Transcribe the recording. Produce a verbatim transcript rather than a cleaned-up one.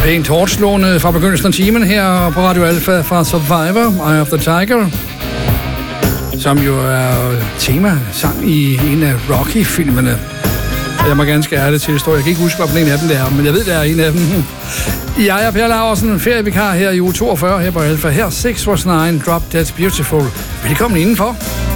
Pænt hårdt slående fra begyndelsen af timen her på Radio Alpha fra Survivor, Eye of the Tiger, som jo er tema-sang i en af Rocky-filmene. Jeg må ganske ærligt tilstå, jeg kan ikke huske, hvad en af dem det er, men jeg ved, det er en af dem. Jeg er Per Laursen, ferievikar her i uge toogfyrre her på Alpha. Her seks was nine, Drop Dead Beautiful. Velkommen indenfor.